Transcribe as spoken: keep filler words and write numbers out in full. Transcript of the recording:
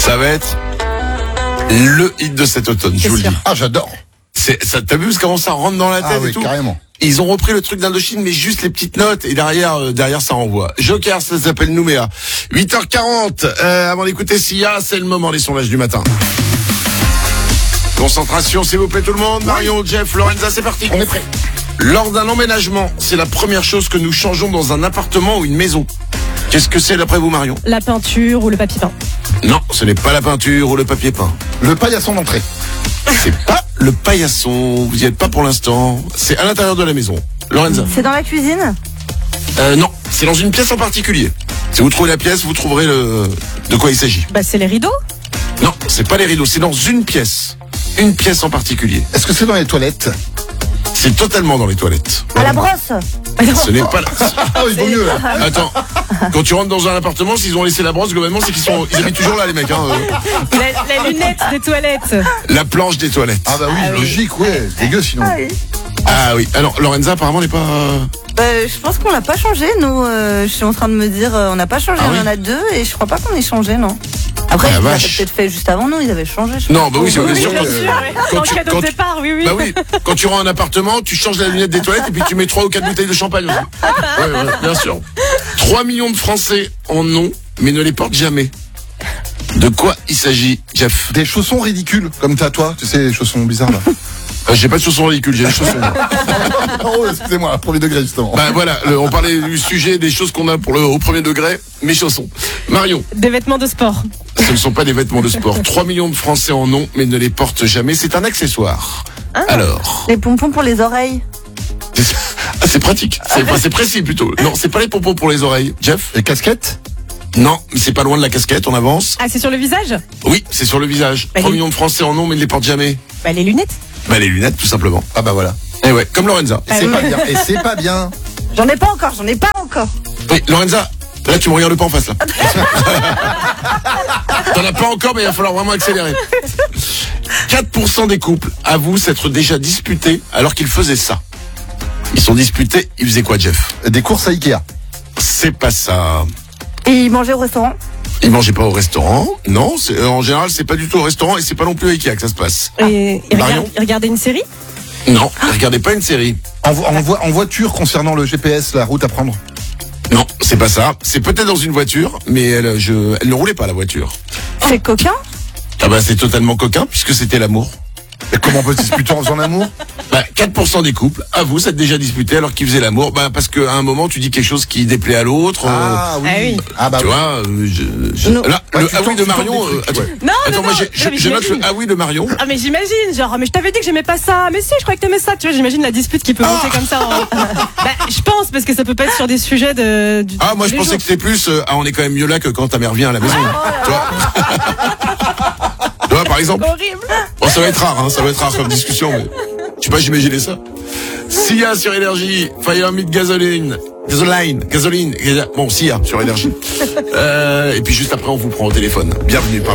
Ça va être le hit de cet automne, je vous le dis. Ah, j'adore. C'est, ça, t'as vu comment ça rentre dans la tête Ah et oui, tout? carrément. Ils ont repris le truc d'Indochine, mais juste les petites notes, et derrière, euh, derrière ça envoie. Joker, ça s'appelle Nouméa. huit heures quarante, euh, avant d'écouter Sia, c'est le moment des sondages du matin. Concentration, s'il vous plaît tout le monde. Marion, Jeff, Lorenza, c'est parti. On est prêt. Lors d'un emménagement, c'est la première chose que nous changeons dans un appartement ou une maison. Qu'est-ce que c'est d'après vous, Marion? La peinture ou le papier peint. Non, ce n'est pas la peinture ou le papier peint. Le paillasson d'entrée. C'est pas le paillasson, vous y êtes pas pour l'instant. C'est à l'intérieur de la maison. Lorenza? C'est dans la cuisine? Euh, non, c'est dans une pièce en particulier. Si vous trouvez la pièce, vous trouverez le de quoi il s'agit. Bah c'est les rideaux. Non, c'est pas les rideaux, c'est dans une pièce. Une pièce en particulier. Est-ce que c'est dans les toilettes? C'est totalement dans les toilettes. À la brosse? Ce n'est pas la... Ah oui, vaut mieux. Attends, quand tu rentres dans un appartement, s'ils ont laissé la brosse, globalement, c'est qu'ils sont, ils habitent toujours là, les mecs. Hein. La, la lunette des toilettes. La planche des toilettes. Ah bah oui, Ah oui. logique, ouais. Dégueu sinon. Ah oui. Ah oui. Alors, Lorenza, apparemment, n'est pas. Bah, je pense qu'on l'a pas changé, nous. Euh, je suis en train de me dire, euh, on n'a pas changé, Ah on oui en a deux, et je crois pas qu'on ait changé, non. Après, Ah, la ils l'avaient vache. peut-être fait juste avant nous, ils avaient changé. Je Non, bah oui, c'est bien sûr. bien Quand, sûr. ouais. quand En tu- cadeau quand de tu- départ, oui, oui. Bah oui, quand tu rends un appartement, tu changes la lunette des toilettes et puis tu mets trois ou quatre bouteilles de champagne aussi. Ouais, ouais, bien sûr. trois millions de Français en ont, mais ne les portent jamais. De quoi il s'agit, Jeff? Des chaussons ridicules, comme t'as toi, tu sais, les chaussons bizarres là. Euh, J'ai pas de chaussons ridicules, j'ai des chaussons. Oh, excusez-moi, premier degré justement. Bah voilà, le- on parlait du sujet des choses qu'on a pour le au premier degré, mes chaussons. Marion, Des vêtements de sport. ce ne sont pas des vêtements de sport. trois millions de Français en ont, mais ne les portent jamais. C'est un accessoire. Alors, Les pompons pour les oreilles. c'est ah, c'est pratique. C'est enfin, c'est précis plutôt. Non, c'est pas les pompons pour les oreilles. Jeff? Les casquettes? Non, mais c'est pas loin de la casquette, on avance. Ah, c'est sur le visage? Oui, c'est sur le visage. Bah, trois les- millions de Français en ont, mais ne les portent jamais. Bah les lunettes. Bah les lunettes, tout simplement. Ah bah voilà. Et ouais, comme Lorenza. Et c'est pas bien. Et c'est pas bien. J'en ai pas encore, j'en ai pas encore. Oui, Lorenza, là tu me regardes pas en face là. T'en as pas encore, mais il va falloir vraiment accélérer. quatre pour cent des couples avouent s'être déjà disputés alors qu'ils faisaient ça. Ils sont disputés, ils faisaient quoi, Jeff? Des courses à Ikea. C'est pas ça. Et ils mangeaient au restaurant? Ils mangeaient pas au restaurant. Non, c'est, en général, c'est pas du tout au restaurant et c'est pas non plus à Ikea que ça se passe. Et, et Marion regarde- regardez une série? Non, regardez pas une série. En, vo- en, vo- en voiture concernant le G P S, la route à prendre. Non, c'est pas ça. C'est peut-être dans une voiture, mais elle, je, elle ne roulait pas la voiture. C'est coquin? Ah bah c'est totalement coquin puisque c'était l'amour. Et comment on peut se disputer en faisant l'amour? Bah, quatre pour cent des couples avouent s'être déjà disputés alors qu'ils faisaient l'amour. Bah parce qu'à un moment tu dis quelque chose qui déplaît à l'autre. euh, Ah oui. Ah oui. Ah bah tu oui. vois, euh, je, je- Non. là, Ouais, le tu ah oui tentes- de tu tentes Marion. des euh, trucs, attends, ouais. Non, attends, non, moi non. j'ai- Non, je, mais je note le j'imagine. ah oui de Marion. Ah mais j'imagine, genre mais je t'avais dit que j'aimais pas ça, mais si je croyais que t'aimais ça, tu vois, j'imagine la dispute qui peut monter comme ça. en- Bah je pense parce que ça peut pas être sur des sujets de. Du, Ah moi tous je les pensais jours. que c'était plus euh, ah on est quand même mieux là que quand ta mère vient à la maison. Tu vois, tu vois par exemple. Horrible. Bon, ça va être rare, hein, ça va être rare comme discussion, mais je sais pas, j'imaginais ça. Sia sur Énergie, Fire Meet Gasoline, Gasoline, Gasoline, bon, Sia sur Énergie. Euh, et puis juste après, on vous prend au téléphone. Bienvenue parmi